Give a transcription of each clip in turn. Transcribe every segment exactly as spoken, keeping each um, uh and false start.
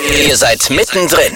Ihr seid mittendrin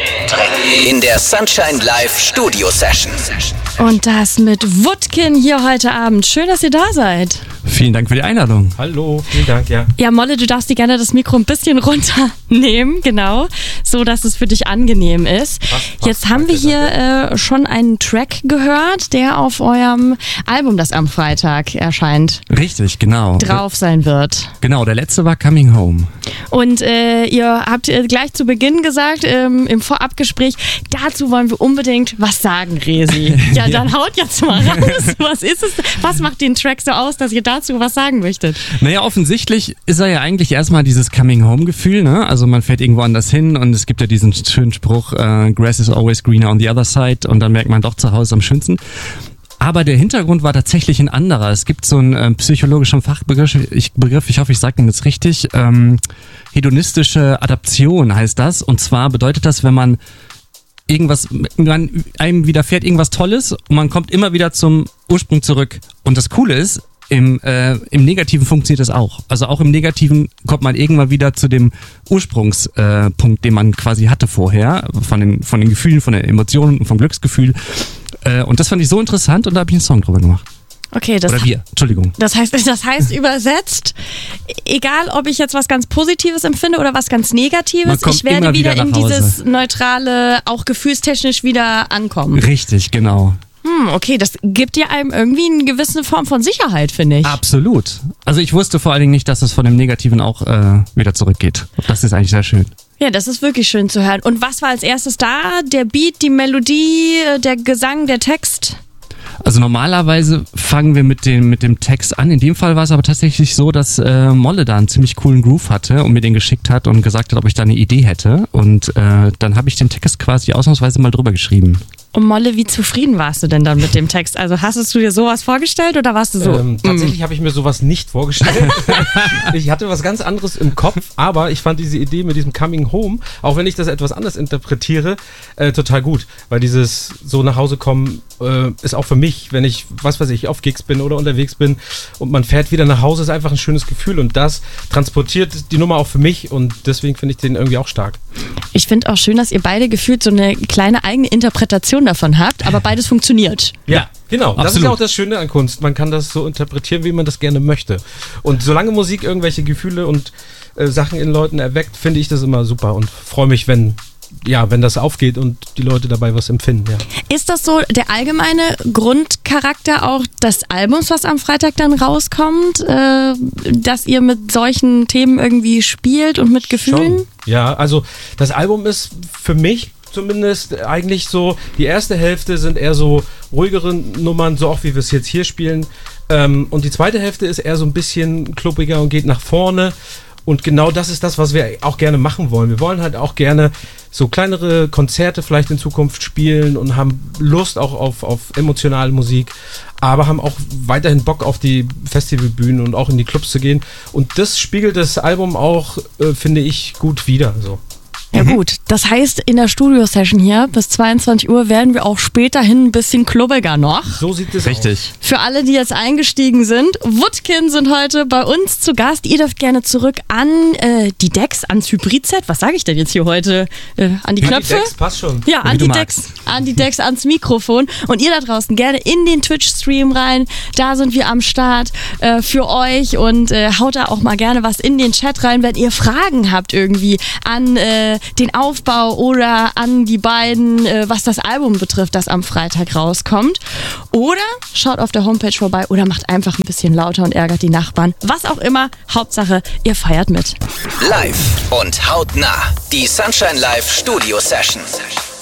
in der Sunshine Live Studio Session. Und das mit Wutkin hier heute Abend. Schön, dass ihr da seid. Vielen Dank für die Einladung. Hallo, vielen Dank, ja. Ja, Molle, du darfst dir gerne das Mikro ein bisschen runternehmen, genau, so dass es für dich angenehm ist. Was, was, Jetzt haben wir hier äh, schon einen Track gehört, der auf eurem Album, das am Freitag erscheint, Richtig, genau. drauf sein wird. Genau, der letzte war Coming Home. Und äh, ihr habt äh, gleich zu Beginn gesagt, ähm, im Vorabgespräch, dazu wollen wir unbedingt was sagen, Resi. Ja, dann haut jetzt mal raus. Was ist es? Was macht den Track so aus, dass ihr dazu was sagen möchtet? Naja, offensichtlich ist er ja eigentlich erstmal dieses Coming-Home-Gefühl, ne? Also man fährt irgendwo anders hin und es gibt ja diesen schönen Spruch, äh, Grass is always greener on the other side, und dann merkt man doch zu Hause am schönsten. Aber der Hintergrund war tatsächlich ein anderer. Es gibt so einen äh, psychologischen Fachbegriff, ich, Begriff, ich hoffe, ich sage den jetzt richtig, ähm, hedonistische Adaption heißt das. Und zwar bedeutet das, wenn man irgendwas, man, einem widerfährt irgendwas Tolles und man kommt immer wieder zum Ursprung zurück. Und das Coole ist, im, äh, im Negativen funktioniert das auch. Also auch im Negativen kommt man irgendwann wieder zu dem Ursprungspunkt, äh, Punkt, den man quasi hatte vorher, von den, von den Gefühlen, von den Emotionen und vom Glücksgefühl. Äh, und das fand ich so interessant und da habe ich einen Song drüber gemacht. Okay, das Oder wir, Entschuldigung. Das heißt, das heißt übersetzt, egal ob ich jetzt was ganz Positives empfinde oder was ganz Negatives, Man kommt ich werde immer wieder, wieder in nach Hause. dieses neutrale, auch gefühlstechnisch wieder ankommen. Richtig, genau. Hm, okay, das gibt dir einem irgendwie eine gewisse Form von Sicherheit, finde ich. Absolut. Also ich wusste vor allen Dingen nicht, dass es von dem Negativen auch äh, wieder zurückgeht. Das ist eigentlich sehr schön. Ja, das ist wirklich schön zu hören. Und was war als erstes da? Der Beat, die Melodie, der Gesang, der Text? Also normalerweise fangen wir mit dem, mit dem Text an. In dem Fall war es aber tatsächlich so, dass äh, Molle da einen ziemlich coolen Groove hatte und mir den geschickt hat und gesagt hat, ob ich da eine Idee hätte. Und äh, dann habe ich den Text quasi ausnahmsweise mal drüber geschrieben. Und Molle, wie zufrieden warst du denn dann mit dem Text? Also hast du dir sowas vorgestellt oder warst du so? Ähm, tatsächlich habe ich mir sowas nicht vorgestellt. Ich hatte was ganz anderes im Kopf, aber ich fand diese Idee mit diesem Coming Home, auch wenn ich das etwas anders interpretiere, äh, total gut. Weil dieses so nach Hause kommen äh, ist auch für mich, wenn ich, was weiß ich, auf Gigs bin oder unterwegs bin und man fährt wieder nach Hause, ist einfach ein schönes Gefühl und das transportiert die Nummer auch für mich und deswegen finde ich den irgendwie auch stark. Ich finde auch schön, dass ihr beide gefühlt so eine kleine eigene Interpretation davon habt, aber beides funktioniert. Ja, genau. Das Absolut. ist ja auch das Schöne an Kunst. Man kann das so interpretieren, wie man das gerne möchte. Und solange Musik irgendwelche Gefühle und äh, Sachen in Leuten erweckt, finde ich das immer super und freue mich, wenn ja, wenn das aufgeht und die Leute dabei was empfinden, ja. Ist das so der allgemeine Grundcharakter auch des Albums, was am Freitag dann rauskommt, äh, dass ihr mit solchen Themen irgendwie spielt und mit Gefühlen? Schon. Ja, also das Album ist für mich zumindest eigentlich so, die erste Hälfte sind eher so ruhigere Nummern, so auch wie wir es jetzt hier spielen. Ähm, und die zweite Hälfte ist eher so ein bisschen kluppiger und geht nach vorne. Und genau das ist das, was wir auch gerne machen wollen. Wir wollen halt auch gerne so kleinere Konzerte vielleicht in Zukunft spielen und haben Lust auch auf, auf emotionale Musik, aber haben auch weiterhin Bock auf die Festivalbühnen und auch in die Clubs zu gehen. Und das spiegelt das Album auch, äh, finde ich, gut wider. So. Ja gut, das heißt, in der Studio-Session hier bis zweiundzwanzig Uhr werden wir auch späterhin ein bisschen klubbiger noch. So sieht es aus. Richtig. Für alle, die jetzt eingestiegen sind, Wutkin sind heute bei uns zu Gast. Ihr dürft gerne zurück an äh, die Decks, ans Hybrid-Set. Was sage ich denn jetzt hier heute? Äh, an die Knöpfe? Die Decks, passt schon. Ja, an Wie du die, magst. Decks, an die Decks, ans Mikrofon. Und ihr da draußen gerne in den Twitch-Stream rein. Da sind wir am Start äh, für euch und äh, haut da auch mal gerne was in den Chat rein, wenn ihr Fragen habt irgendwie an äh, den Aufbau oder an die beiden, äh, was das Album betrifft, das am Freitag rauskommt. Oder schaut auf der Homepage vorbei oder macht einfach ein bisschen lauter und ärgert die Nachbarn. Was auch immer, Hauptsache, ihr feiert mit. Live und hautnah. Die Sunshine Live Studio Session.